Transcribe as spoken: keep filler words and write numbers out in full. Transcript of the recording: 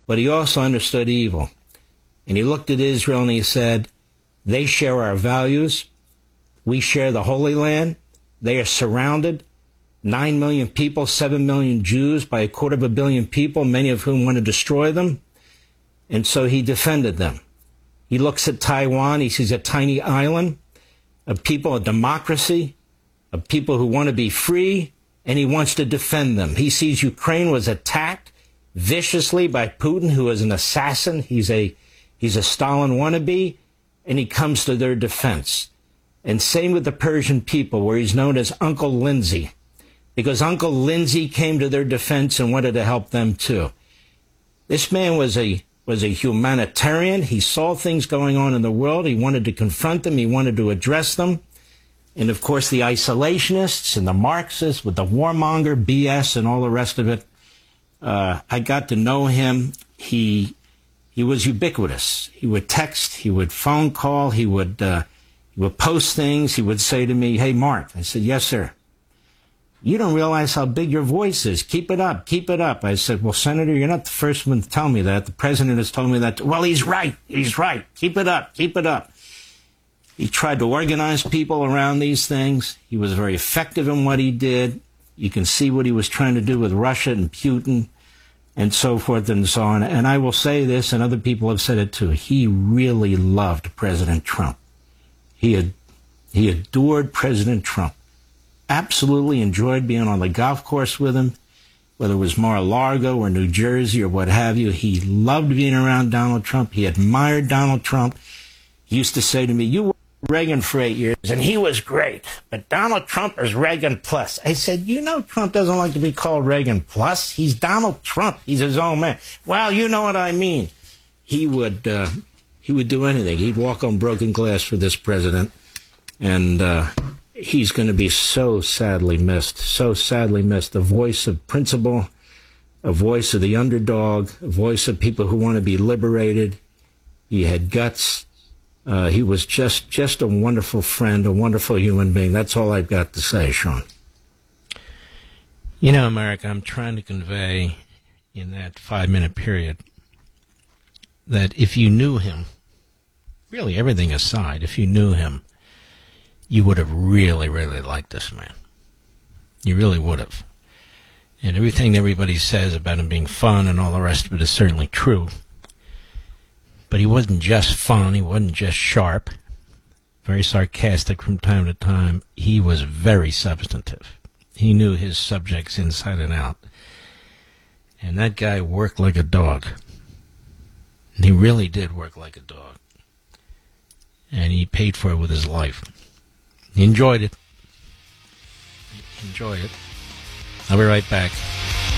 but he also understood evil. And he looked at Israel and he said, they share our values. We share the Holy Land. They are surrounded. Nine million people, seven million Jews by a quarter of a billion people, many of whom want to destroy them. And so he defended them. He looks at Taiwan. He sees a tiny island of people, a democracy, of people who want to be free, and he wants to defend them. He sees Ukraine was attacked viciously by Putin, who is an assassin. He's a, he's a Stalin wannabe, and he comes to their defense. And same with the Persian people, where he's known as Uncle Lindsay, because Uncle Lindsay came to their defense and wanted to help them too. This man was a was a humanitarian. He saw things going on in the world. He wanted to confront them. He wanted to address them. And of course, the isolationists and the Marxists with the warmonger B S and all the rest of it. Uh, I got to know him. He he was ubiquitous. He would text. He would phone call. He would uh, he would post things. He would say to me, "Hey, Mark." I said, "Yes, sir." "You don't realize how big your voice is. Keep it up. Keep it up." I said, "Well, Senator, you're not the first one to tell me that. The president has told me that." "Well, he's right. He's right. Keep it up. Keep it up." He tried to organize people around these things. He was very effective in what he did. You can see what he was trying to do with Russia and Putin and so forth and so on. And I will say this, and other people have said it too. He really loved President Trump. He had, he adored President Trump. Absolutely enjoyed being on the golf course with him, whether it was Mar-a-Lago or New Jersey or what have you. He loved being around Donald Trump. He admired Donald Trump. He used to say to me, "You were Reagan for eight years, and he was great, but Donald Trump is Reagan plus." I said, "You know Trump doesn't like to be called Reagan plus. He's Donald Trump. He's his own man." "Well, you know what I mean." He would, uh, he would do anything. He'd walk on broken glass for this president, and uh, he's going to be so sadly missed, so sadly missed. A voice of principle, a voice of the underdog, a voice of people who want to be liberated. He had guts. Uh, he was just, just a wonderful friend, a wonderful human being. That's all I've got to say, Sean. You know, America, I'm trying to convey in that five-minute period that if you knew him, really everything aside, if you knew him, you would have really, really liked this man. You really would have. And everything everybody says about him being fun and all the rest of it is certainly true. But he wasn't just fun. He wasn't just sharp. Very sarcastic from time to time. He was very substantive. He knew his subjects inside and out. And that guy worked like a dog. And he really did work like a dog. And he paid for it with his life. He enjoyed it. He enjoyed it. I'll be right back.